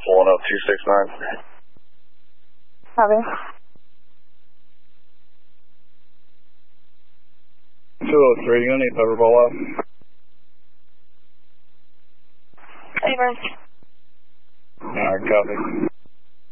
pulling up 269. Copy. 203, you gonna need to roll up. Over. Alright, copy.